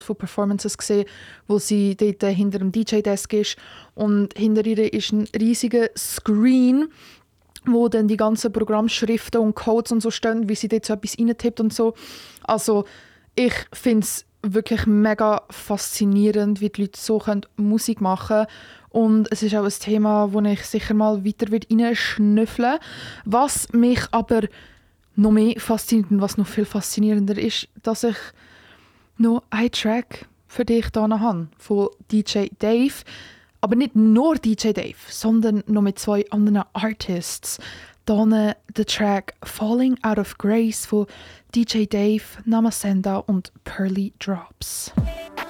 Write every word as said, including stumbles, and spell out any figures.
von Performances gesehen, wo sie dort hinter dem D J-Desk ist und hinter ihr ist ein riesiger Screen, wo dann die ganzen Programmschriften und Codes und so stehen, wie sie dort so etwas reintippt und so. Also ich finde es wirklich mega faszinierend, wie die Leute so können Musik machen können. Und es ist auch ein Thema, wo ich sicher mal weiter reinschnüffeln würde. Was mich aber noch mehr fasziniert und was noch viel faszinierender ist, dass ich noch einen Track für dich hier habe, von D J Dave. Aber nicht nur D J Dave, sondern noch mit zwei anderen Artists. Hier der Track «Falling Out of Grace» von D J Dave, Namasenda und Pearly Drops.